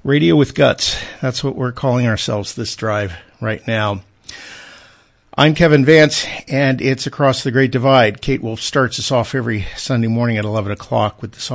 Radio with Guts. That's what we're calling ourselves this drive right now. I'm Kevin Vance, and it's Across the Great Divide. Kate Wolf starts us off every Sunday morning at 11 o'clock with the song